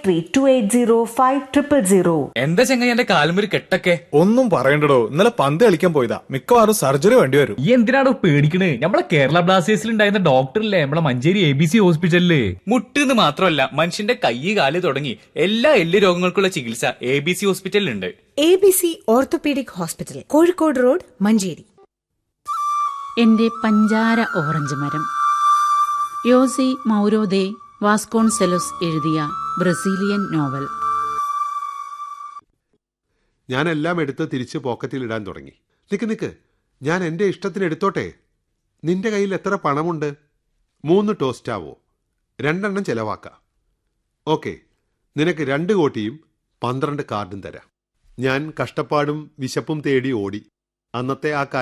93280500. എന്താ ചെങ്ങ എന്റെ കാലുമൊരു കെട്ടൊക്കെ? ഒന്നും പറയണ്ടടോ, ഇന്നലെ പന്ത് കളിക്കാൻ പോയതാ. മിക്കവാറും സർജറി വേണ്ടി വരും. ഈ എന്തിനാണോ പേടിക്കണേ? നമ്മളെ കേരള ബ്ലാസ്റ്റേഴ്സിൽ ഉണ്ടായിരുന്ന ഡോക്ടറില്ലേ, നമ്മളെ മഞ്ചേരി ABC ഹോസ്പിറ്റലില്. മുട്ടെന്ന് മാത്രമല്ല, മനുഷ്യന്റെ കൈ കാല് തുടങ്ങി എല്ലാ എല്ല് രോഗങ്ങൾക്കുള്ള ചികിത്സ ABC ഹോസ്പിറ്റലിലുണ്ട്. ABC orthopaedic hospital, Kozhikode road, Manjeri. എന്റെ പഞ്ചാര ഓറഞ്ച് മരം. യോസി മൗരോദെ വാസ്കോൺസെലോസ് എഴുതിയ ബ്രസീലിയൻ നോവൽ. ഞാനെല്ലാം എടുത്ത് തിരിച്ച് പോക്കറ്റിലിടാൻ തുടങ്ങി. നിക്ക്, ഞാൻ എൻ്റെ ഇഷ്ടത്തിന് എടുത്തോട്ടെ. നിന്റെ കയ്യിൽ എത്ര പണമുണ്ട്? 3 ടോസ്റ്റാവോ? 2 എണ്ണം ചെലവാക്കാം. ഓക്കെ, നിനക്ക് 2 കോട്ടിയും 12 കാർഡും തരാം. ഞാൻ കഷ്ടപ്പാടും വിശപ്പും തേടി ഓടി. അന്നത്തെ ആ